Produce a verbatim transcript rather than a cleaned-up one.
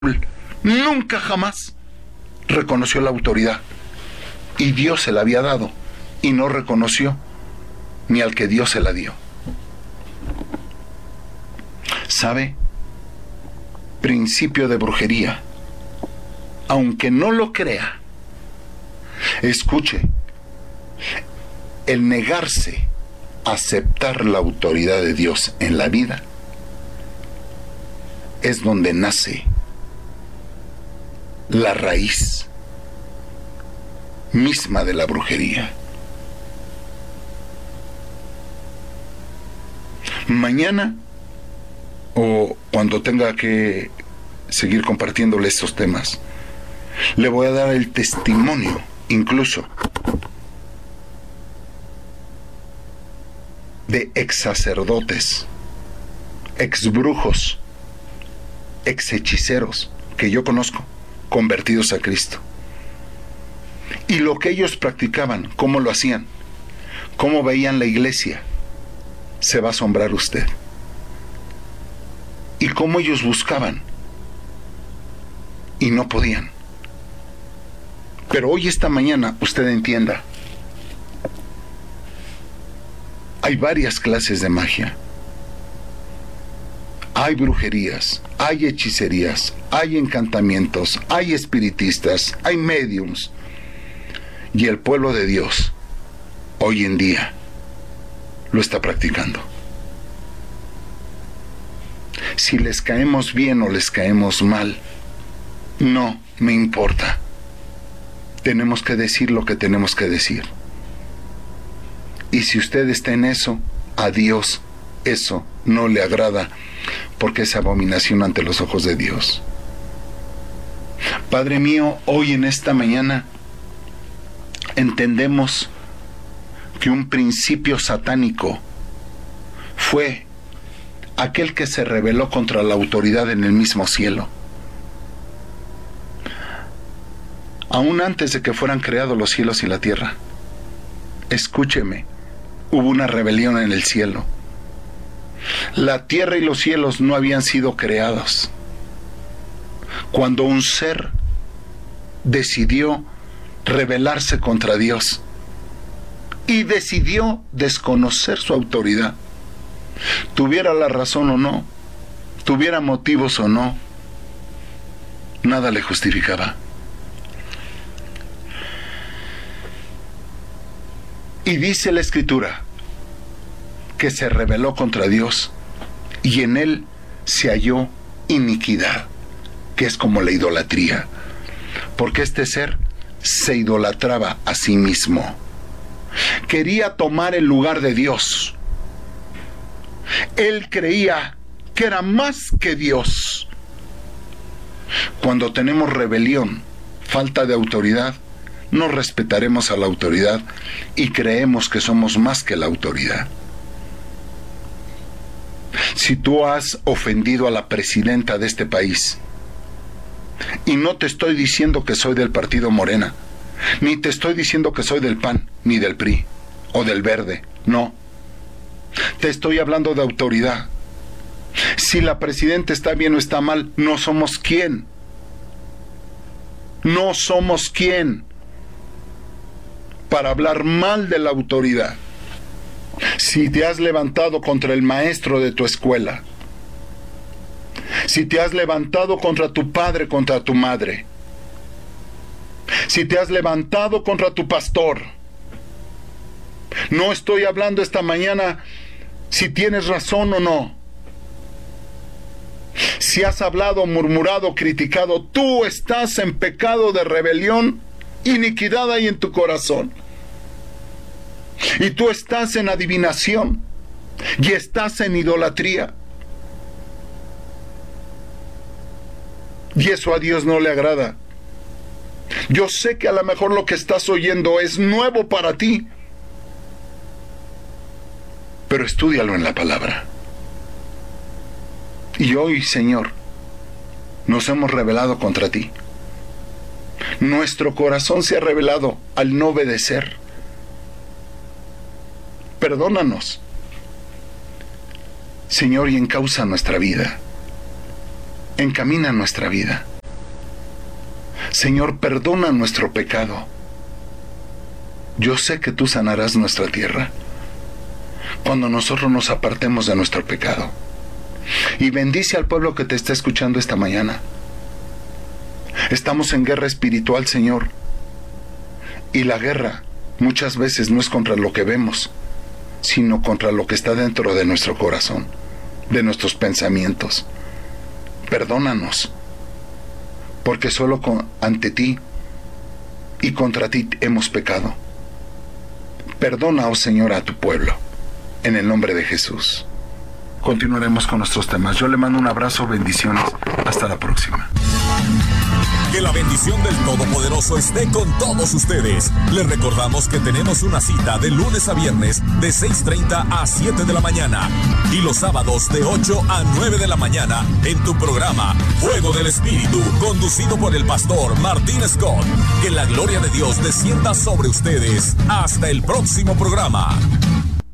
nunca jamás reconoció la autoridad, y Dios se la había dado y no reconoció ni al que Dios se la dio. ¿Sabe? Principio de brujería. Aunque no lo crea, escuche, el negarse a aceptar la autoridad de Dios en la vida es donde nace la raíz misma de la brujería. Mañana, o cuando tenga que seguir compartiéndole estos temas, le voy a dar el testimonio, incluso, de ex sacerdotes, ex brujos, ex hechiceros que yo conozco, convertidos a Cristo. Y lo que ellos practicaban, cómo lo hacían, cómo veían la iglesia, se va a asombrar usted. Y cómo ellos buscaban y no podían. Pero hoy, esta mañana, usted entienda, hay varias clases de magia. Hay brujerías, hay hechicerías, hay encantamientos, hay espiritistas, hay médiums. Y el pueblo de Dios, hoy en día, lo está practicando. Si les caemos bien o les caemos mal, no me importa. Tenemos que decir lo que tenemos que decir. Y si usted está en eso, a Dios eso no le agrada, porque es abominación ante los ojos de Dios. Padre mío, hoy en esta mañana entendemos que un principio satánico fue aquel que se rebeló contra la autoridad en el mismo cielo. Aún antes de que fueran creados los cielos y la tierra, escúcheme, hubo una rebelión en el cielo. La tierra y los cielos no habían sido creados cuando un ser decidió rebelarse contra Dios y decidió desconocer su autoridad. Tuviera la razón o no, tuviera motivos o no, nada le justificaba. Y dice la Escritura que se rebeló contra Dios y en él se halló iniquidad, que es como la idolatría, porque este ser se idolatraba a sí mismo. Quería tomar el lugar de Dios. Él creía que era más que Dios. Cuando tenemos rebelión, falta de autoridad, no respetaremos a la autoridad y creemos que somos más que la autoridad. Si tú has ofendido a la presidenta de este país, y no te estoy diciendo que soy del partido Morena, ni te estoy diciendo que soy del P A N, ni del P R I, o del Verde, no. Te estoy hablando de autoridad. Si la presidenta está bien o está mal, no somos quién. No somos quién para hablar mal de la autoridad. Si te has levantado contra el maestro de tu escuela, si te has levantado contra tu padre, contra tu madre, si te has levantado contra tu pastor, no estoy hablando esta mañana si tienes razón o no. Si has hablado, murmurado, criticado, tú estás en pecado de rebelión, iniquidad hay en tu corazón. Y tú estás en adivinación y estás en idolatría. Y eso a Dios no le agrada. Yo sé que a lo mejor lo que estás oyendo es nuevo para ti, pero estúdialo en la palabra. Y hoy, Señor, nos hemos rebelado contra ti. Nuestro corazón se ha rebelado al no obedecer. Perdónanos, Señor, y encausa nuestra vida. Encamina nuestra vida. Señor, perdona nuestro pecado. Yo sé que tú sanarás nuestra tierra cuando nosotros nos apartemos de nuestro pecado. Y bendice al pueblo que te está escuchando esta mañana. Estamos en guerra espiritual, Señor. Y la guerra muchas veces no es contra lo que vemos, sino contra lo que está dentro de nuestro corazón, de nuestros pensamientos. Perdónanos, porque solo con, ante ti y contra ti hemos pecado. Perdona, oh Señor, a tu pueblo, en el nombre de Jesús. Continuaremos con nuestros temas. Yo le mando un abrazo, bendiciones. Hasta la próxima. Que la bendición del Todopoderoso esté con todos ustedes. Les recordamos que tenemos una cita de lunes a viernes de seis treinta a siete de la mañana y los sábados de ocho a nueve de la mañana en tu programa Fuego del Espíritu, conducido por el pastor Martín Scott. Que la gloria de Dios descienda sobre ustedes. Hasta el próximo programa.